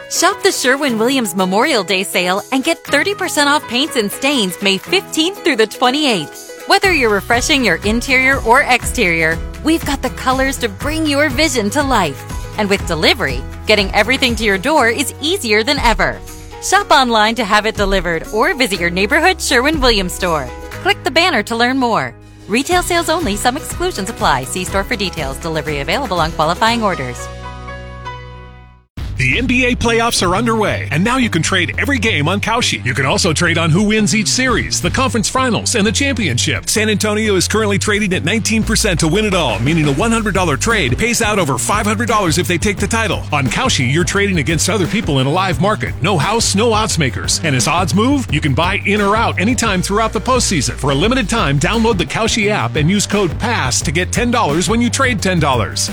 Shop the Sherwin-Williams Memorial Day sale and get 30% off paints and stains May 15th through the 28th. Whether you're refreshing your interior or exterior, we've got the colors to bring your vision to life. And with delivery, getting everything to your door is easier than ever. Shop online to have it delivered or visit your neighborhood Sherwin-Williams store. Click the banner to learn more. Retail sales only. Some exclusions apply. See store for details. Delivery available on qualifying orders. The NBA playoffs are underway, and now you can trade every game on Kalshi. You can also trade on who wins each series, the conference finals, and the championship. San Antonio is currently trading at 19% to win it all, meaning a $100 trade pays out over $500 if they take the title. On Kalshi, you're trading against other people in a live market. No house, no odds makers. And as odds move, you can buy in or out anytime throughout the postseason. For a limited time, download the Kalshi app and use code PASS to get $10 when you trade $10.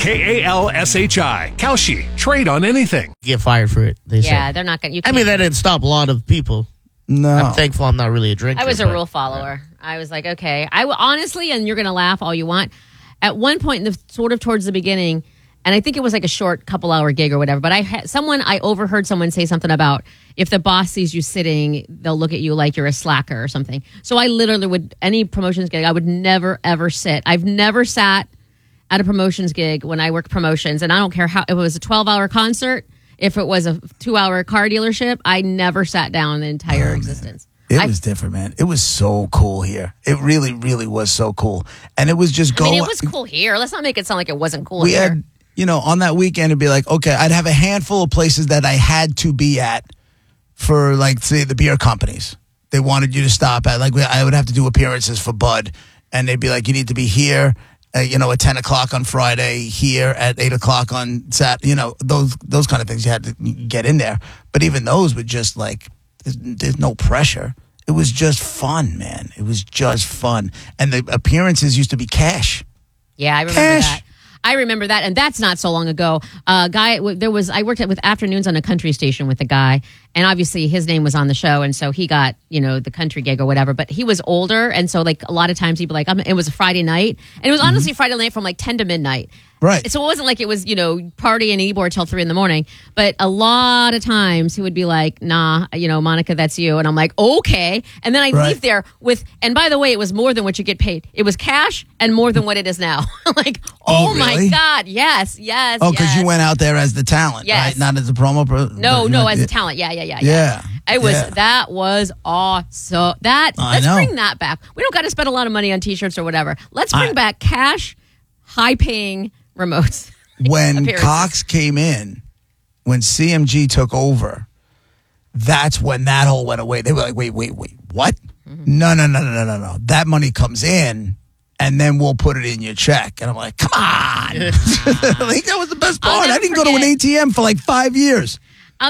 KALSHI. Kalshi. Trade on anything. Get fired for it. They Yeah, say. they're not going to. I mean, that didn't stop a lot of people. No. I'm thankful I'm not really a drinker. I was a but- rule follower. I was like, okay. Honestly, and you're going to laugh all you want, at one point in the sort of towards the beginning, and I think it was like a short couple-hour gig or whatever, but I overheard someone say something about if the boss sees you sitting, they'll look at you like you're a slacker or something. So I literally would, any promotions gig, I would never, ever sit. I've never sat at a promotions gig when I worked promotions, and I don't care how, if it was a 12-hour concert, if it was a 2-hour car dealership, I never sat down the entire existence. It was different, man. It was so cool here. It really, really was so cool. And it was just I mean, it was cool here. Let's not make it sound like it wasn't cool We here. had, on that weekend, it'd be like, okay, I'd have a handful of places that I had to be at for, like, say, the beer companies. They wanted you to stop at. Like, I would have to do appearances for Bud. And they'd be like, you need to be here. At 10 o'clock on Friday, here at 8 o'clock on Saturday, those kind of things you had to get in there. But even those were just like, there's no pressure. It was just fun, man. It was just fun. And the appearances used to be cash. Yeah, I remember that. I remember that, and that's not so long ago. I worked with afternoons on a country station with a guy, and obviously his name was on the show, and so he got, the country gig or whatever, but he was older, and so like a lot of times he'd be like, it was a Friday night, and it was honestly Friday night from like 10 to midnight. Right. So it wasn't like it was, party and Ybor till 3 a.m, but a lot of times he would be like, nah, Monica, that's you. And I'm like, okay. And then I'd leave there with, and by the way, it was more than what you get paid. It was cash and more than what it is now. Like, oh really? my God. Yes. Oh, because you went out there as the talent, yes. right? Not as a promo. No, as a talent. Yeah. It was, that was awesome. Let's bring that back. We don't got to spend a lot of money on t-shirts or whatever. Let's bring back cash, high-paying remotes. When Cox came in, when CMG took over, that's when that whole went away. They were like, wait, what? Mm-hmm. No. That money comes in, and then we'll put it in your check. And I'm like, come on. Like, that was the best part. I didn't go to an ATM for like 5 years. I'll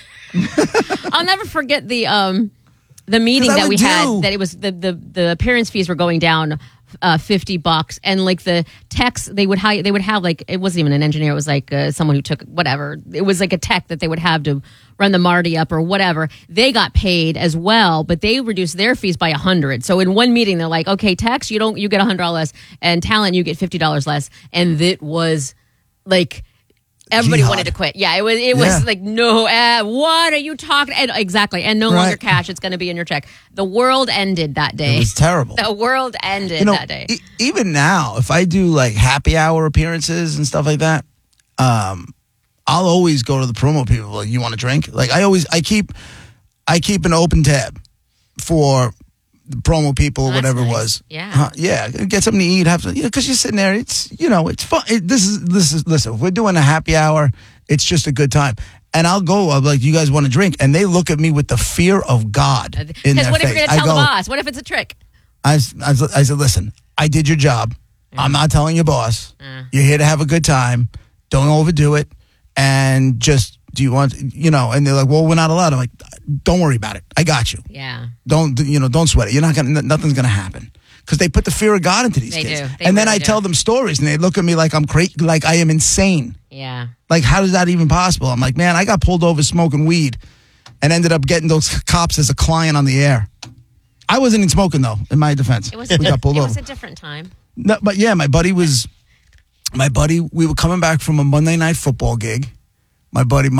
never forget the meeting that we had, that it was the appearance fees were going down $50, and like the techs they would have like, it wasn't even an engineer, it was like someone who took whatever, it was like a tech that they would have to run the Marty up or whatever. They got paid as well, but they reduced their fees by $100. So in one meeting they're like, okay, techs you get $100 less, and talent you get $50 less, and it was like everybody wanted to quit. Yeah, it was like, no, what are you talking? And exactly, and no longer cash. It's going to be in your check. The world ended that day. It was terrible. The world ended that day. Even now, if I do like happy hour appearances and stuff like that, I'll always go to the promo people. Like, you want a drink? Like, I keep an open tab for the promo people, or whatever nice. It was. Yeah. Get something to eat, have some, because you're sitting there. It's, it's fun. This is listen, if we're doing a happy hour, it's just a good time. And I'll like, you guys want a drink? And they look at me with the fear of God in their face. Because what if you're going to tell the boss? What if it's a trick? I said, listen, I did your job. I'm not telling your boss. You're here to have a good time. Don't overdo it. And just, do you want, and they're like, well, we're not allowed. I'm like, don't worry about it. I got you. Yeah. Don't sweat it. Nothing's going to happen. Because they put the fear of God into these kids. And then I tell them stories, and they look at me like I'm crazy, like I am insane. Yeah. Like, how is that even possible? I'm like, man, I got pulled over smoking weed and ended up getting those cops as a client on the air. I wasn't even smoking, though, in my defense. We got pulled over. It was a different time. No, but yeah, my buddy, we were coming back from a Monday night football gig. My buddy